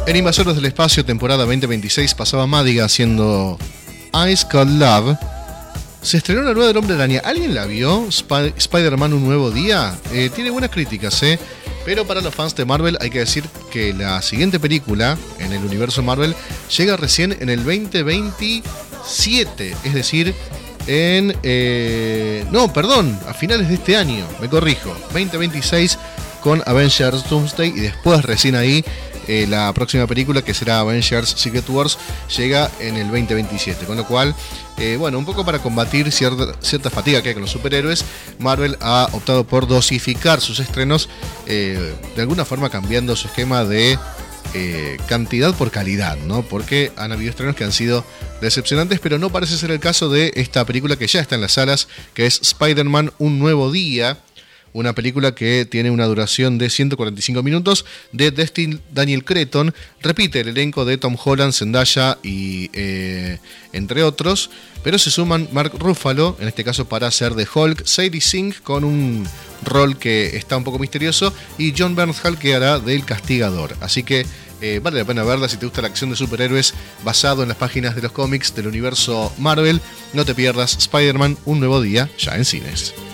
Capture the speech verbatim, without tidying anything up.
En Invasores del Espacio, temporada veinte veintiséis, pasaba Madiga haciendo Ice Cold Love. Se estrenó la nueva del Hombre Araña. ¿Alguien la vio? Sp- Spider-Man Un Nuevo Día. Eh, tiene buenas críticas, ¿eh? Pero para los fans de Marvel hay que decir que la siguiente película en el universo Marvel llega recién en el veinte veintisiete. Es decir, en... Eh, no, perdón, a finales de este año. Me corrijo. veinte veintiséis con Avengers Doomsday y después recién ahí... Eh, la próxima película, que será Avengers Secret Wars, llega en el veinte veintisiete, con lo cual, eh, bueno, un poco para combatir cierta, cierta fatiga que hay con los superhéroes, Marvel ha optado por dosificar sus estrenos, eh, de alguna forma cambiando su esquema de eh, cantidad por calidad, ¿no? Porque han habido estrenos que han sido decepcionantes, pero no parece ser el caso de esta película que ya está en las salas, que es Spider-Man Un Nuevo Día. Una película que tiene una duración de ciento cuarenta y cinco minutos, de Destin Daniel Cretton. Repite el elenco de Tom Holland, Zendaya y eh, entre otros. Pero se suman Mark Ruffalo, en este caso para hacer de Hulk, Sadie Sink con un rol que está un poco misterioso, y John Bernthal, que hará del Castigador. Así que eh, vale la pena verla si te gusta la acción de superhéroes basado en las páginas de los cómics del universo Marvel. No te pierdas Spider-Man Un Nuevo Día, ya en cines.